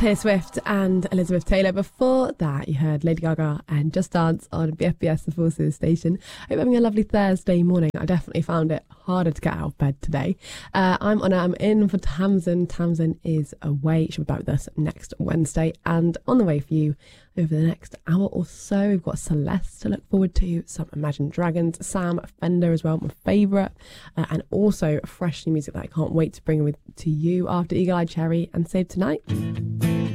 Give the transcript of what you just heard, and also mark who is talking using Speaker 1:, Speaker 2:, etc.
Speaker 1: Taylor Swift and Elizabeth Taylor. Before that, you heard Lady Gaga and Just Dance on BFBS, the Forces station. Hope you're having a lovely Thursday morning. I definitely found it harder to get out of bed today. I'm in for Tamsin. Tamsin is away. She'll be back with us next Wednesday. And on the way for you over the next hour or so, we've got Celeste to look forward to, some Imagine Dragons, Sam Fender as well, my favourite, and also fresh new music that I can't wait to bring to you after Eagle Eye Cherry and Save Tonight.